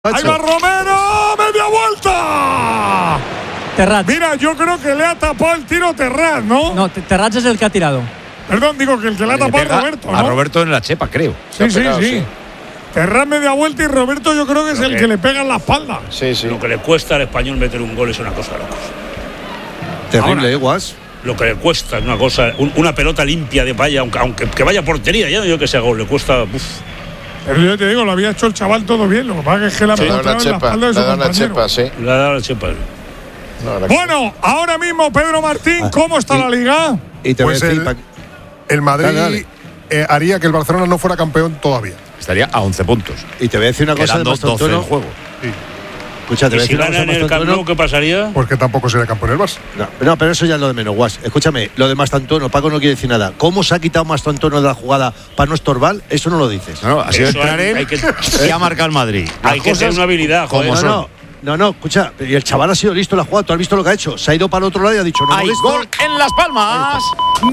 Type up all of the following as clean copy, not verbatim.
¡Ahí va Romero! ¡Media vuelta! Terrats. Mira, yo creo que le ha tapado el tiro Terrats, ¿no? No, Terrats es el que ha tirado. Perdón, digo que el que le ha tapado es Roberto, ¿no? A Roberto en la chepa, creo. Sí. Terrats media vuelta y Roberto yo creo que es el que le pega en la espalda. Sí. Lo que le cuesta al español meter un gol es una cosa de locos. Terrible, Guas. Lo que le cuesta es una cosa, una pelota limpia de valla, aunque que vaya a portería, ya no digo que sea gol, le cuesta. Pero yo te digo, lo había hecho el chaval todo bien. Lo que pasa es que la pelota en la espalda de su compañero. Le ha dado la chepa. Bueno, ahora mismo, Pedro Martín, ¿cómo está la Liga? Y te Pues voy a decir, el Madrid Dale. haría que el Barcelona no fuera campeón todavía. Estaría a 11 puntos. y te voy a decir una cosa de Quedando 12 en Mastantuono. juego. Escucha, te ¿Y voy a si decir una gana cosa en el Camp Mastantuono. Nou, qué pasaría? Porque tampoco sería campeón el Barça. No, pero eso ya es lo de menos, Guas. Escúchame, lo de Mastantuono, Paco no quiere decir nada. ¿Cómo se ha quitado Mastantuono de la jugada para no estorbar? Eso no lo dices. No, ha sido Eso entrar hay él que- y ha marcado el Madrid. Hay que tener una habilidad, joder. como son. No, escucha, y el chaval ha sido listo en la jugada. ¿Tú has visto lo que ha hecho? Se ha ido para el otro lado y ha dicho, no ¡Hay molesto. gol en Las Palmas!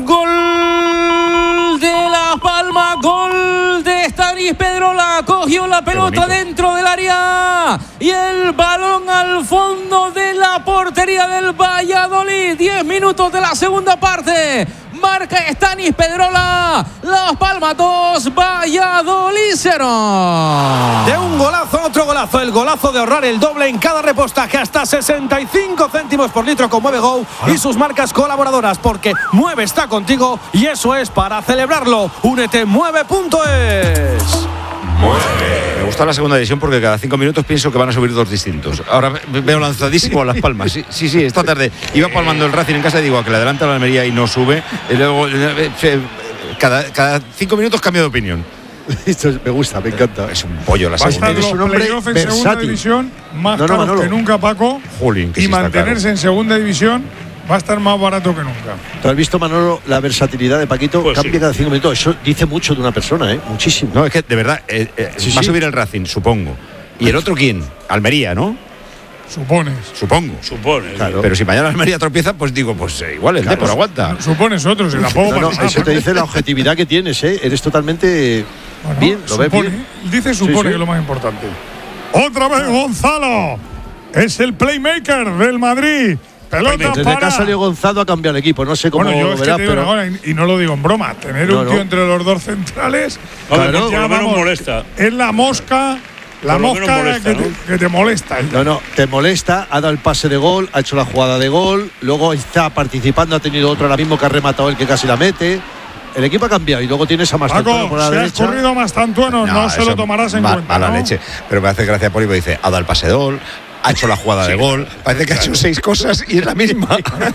Gol de La Palma, gol de Stanis Pedrola. Cogió la pelota dentro del área y el balón al fondo de la portería del Valladolid. 10 minutos de la segunda parte. Marca Stanis Pedrola. Las Palmas 2, Valladolid 0. De un golazo a otro golazo, el golazo de ahorrar el doble en cada repostaje hasta 65 céntimos por litro con Mueve Go y sus marcas colaboradoras, porque Mueve está contigo y eso es para celebrarlo. Únete Mueve.es. Me gusta la segunda división porque cada 5 minutos pienso que van a subir dos distintos. Ahora veo lanzadísimo a Las Palmas. Sí, esta tarde iba palmando el Racing en casa y digo que le adelanta la Almería y no sube. Y luego cada 5 minutos cambio de opinión. Esto me gusta, me encanta. Es un pollo la Va a segunda estar Eres los un hombre playoffs en segunda versátil. división más No, caros Manolo. que nunca, Paco. Jolín, que Y sí está mantenerse caro. en segunda división va a estar más barato que nunca. ¿Tú has visto, Manolo, la versatilidad de Paquito? Pues Cambia sí. cada 5 minutos. Eso dice mucho de una persona, Muchísimo. No, es que de verdad va a subir el Racing, supongo. ¿Y el otro quién? Almería, ¿no? Supones. Supongo. Supone. Claro. Pero si mañana Almería tropieza, pues digo, pues igual el Depor aguanta. Supones otros, y tampoco No, pasa eso te dice la objetividad que tienes, Eres totalmente Bueno, bien, lo ves supone, bien. Dice supone Sí. que es lo más importante. Otra vez Gonzalo. Es el playmaker del Madrid. Pelota Desde que para. ha salido Gonzalo ha cambiado el equipo. No sé cómo Bueno, yo es que verás, te digo pero ahora, y no lo digo en broma, tener No, un no. tío entre los dos centrales. Hombre, Claro. por lo menos molesta. Es la mosca. La Por lo menos mosca molesta, que te molesta. no, te molesta, ha dado el pase de gol, ha hecho la jugada de gol, luego está participando, ha tenido otro ahora mismo que ha rematado el que casi la mete. El equipo ha cambiado y luego tienes a Mastantuono Paco, por la se ha derecha. escurrido Mastantuono, no se eso lo tomarás en cuenta. Mala ¿no? leche. Pero me hace gracia Polivo, dice, ha dado el pase de gol, ha hecho la jugada de gol. Parece que ha hecho 6 cosas y es la misma.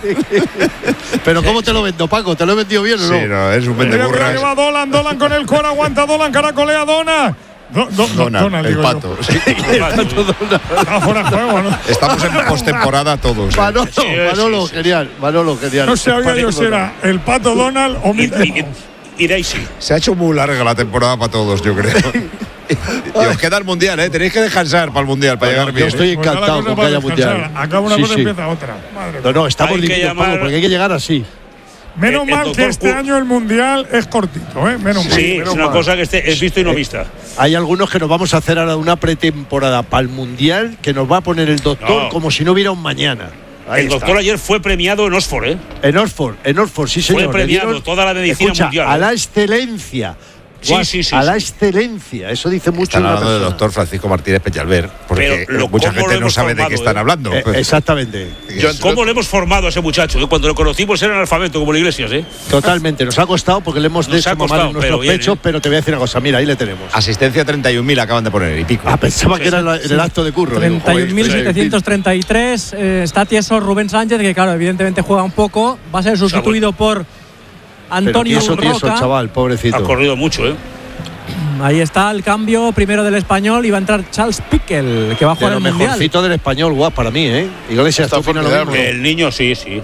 Pero ¿cómo te lo vendo, Paco? ¿Te lo he vendido bien o no? Sí, no, es un Mira, mira que vendeburras. va Dolan con el core, aguanta Dolan, caracolea Dona. Donald, el pato. Sí. Está fuera de juego, ¿no? Estamos en postemporada todos. Manolo, Sí, Manolo, sí. genial, Manolo, genial. No sabía yo si era el pato Donald o Mickey. Y Daisy. Se ha hecho muy larga la temporada para todos, yo creo. Y os queda el mundial, Tenéis que descansar para el mundial, para llegar Yo bien. estoy Pues da la encantado cosa con que para haya descansar. mundial. Acaba una Sí, cosa y sí. empieza otra. Madre No, mía. estamos Hay que divididos, llamar- Paco, porque hay que llegar así. Menos mal que doctor este año el mundial es cortito, ¿eh? Menos mal. Sí, es menos una mal. cosa que es visto y no vista. Hay algunos que nos vamos a hacer ahora una pretemporada para el mundial que nos va a poner el doctor No. como si no hubiera un mañana. Ahí El está. doctor ayer fue premiado en Oxford, ¿eh? En Oxford, sí, señor. Le premiado dieron, toda la medicina escucha, mundial, a ¿eh? la excelencia. Sí, Guas, sí, sí, a la sí. excelencia. Eso dice mucho Están de una hablando del persona. doctor Francisco Martínez Peñalver, porque Pero mucha ¿cómo lo gente no hemos sabe de qué formado, están hablando. Pues, Exactamente. ¿Cómo le hemos formado a ese muchacho? Yo cuando lo conocimos era analfabeto, como la Iglesias, ¿eh? Totalmente. Nos ha costado porque le hemos Nos hecho ha mamar costado, en nuestros pero bien, pechos, ¿eh? pero te voy a decir una cosa. Mira, ahí le tenemos. Asistencia 31.000 acaban de poner y pico. Pensaba que era en el acto de curro. Digo, joder, 31.733. Está tieso Rubén Sánchez, que claro, evidentemente juega un poco. Va a ser sustituido por pero Antonio tieso, el Roca. chaval, pobrecito. Ha corrido mucho, ¿eh? Ahí está el cambio primero del Español y va a entrar Charles Piquel, que va a De jugar lo el Mundial. mejorcito del español, guau, para mí, Iglesias, Está ¿tú opinas lo formidable. mismo? El niño, sí, sí.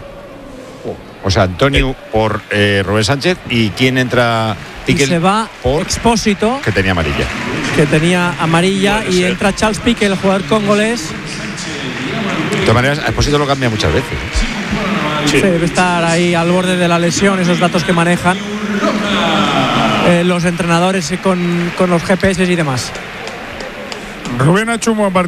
O sea, Antonio por Rubén Sánchez. ¿Y quién entra? Y Piquel se va por Expósito, que tenía amarilla. que tenía amarilla, Puede y ser. entra Charles Piquel, el jugador congolés. De todas maneras, Expósito lo cambia muchas veces. Sí. Se debe estar ahí al borde de la lesión, esos datos que manejan los entrenadores con los GPS y demás. Rubén ha hecho un buen partido.